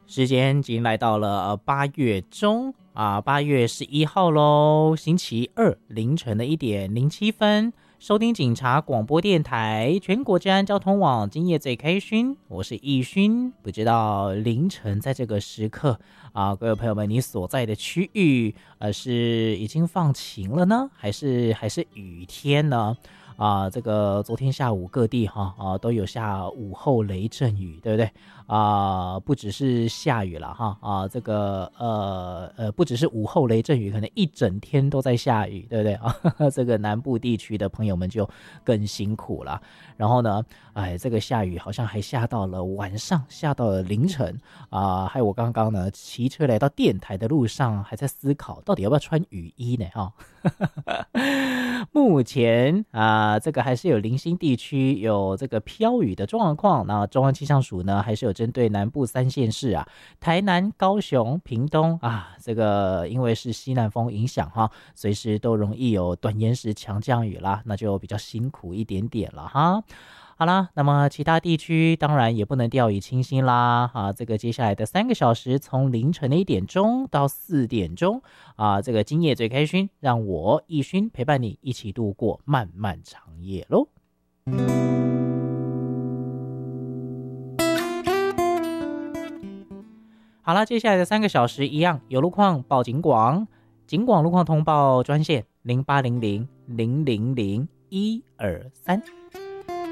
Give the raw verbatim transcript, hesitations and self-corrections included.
时间已经来到了八月中啊，八月十一号喽，星期二凌晨的一点零七分，收听警察广播电台全国治安交通网，今夜最开勋，我是易勋。不知道凌晨在这个时刻啊，各位朋友们，你所在的区域呃是已经放晴了呢，还是还是雨天呢？啊，这个昨天下午各地哈啊都有下午后雷阵雨，对不对？啊，不只是下雨了哈啊，这个呃呃，不只是午后雷阵雨，可能一整天都在下雨，对不对啊？这个南部地区的朋友们就更辛苦了。然后呢，哎，这个下雨好像还下到了晚上，下到了凌晨啊。还有我刚刚呢骑车来到电台的路上，还在思考到底要不要穿雨衣呢？哈，目前啊，这个还是有零星地区有这个飘雨的状况。那中央气象署呢，还是有针对南部三县市啊，台南、高雄、屏东啊，这个因为是西南风影响哈，随时都容易有短延时强降雨啦，那就比较辛苦一点点了哈。好啦，那么其他地区当然也不能掉以轻心啦啊！这个接下来的三个小时，从凌晨的一点钟到四点钟啊，这个今夜最开勋，让我易勋陪伴你一起度过漫漫长夜喽。好了，接下来的三个小时一样有路况报警广，警广路况通报专线零八零零零零零一二三。